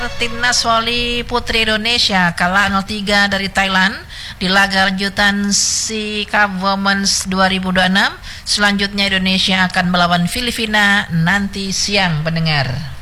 Timnas voli putri Indonesia kalah 0-3 dari Thailand di laga lanjutan SEA Cup Women's 2026. Selanjutnya Indonesia akan melawan Filipina nanti siang, pendengar.